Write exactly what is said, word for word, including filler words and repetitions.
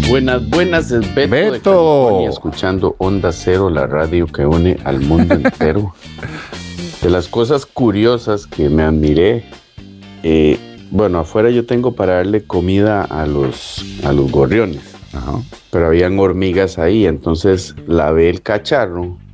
Buenas, buenas, es Beto, Beto. de California, escuchando Onda Cero, la radio que une al mundo entero. De las cosas curiosas que me admiré, eh, bueno, afuera yo tengo para darle comida a los, a los gorriones. Ajá. Pero habían hormigas ahí, entonces lavé el cacharro